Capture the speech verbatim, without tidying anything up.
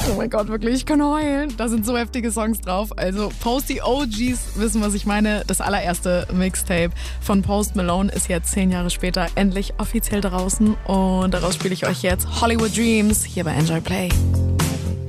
Oh mein Gott, wirklich, ich kann heulen. Da sind so heftige Songs drauf. Also Post, die O Gs wissen, was ich meine. Das allererste Mixtape von Post Malone ist jetzt zehn Jahre später endlich offiziell draußen. Und daraus spiele ich euch jetzt Hollywood Dreams hier bei Enjoy Play.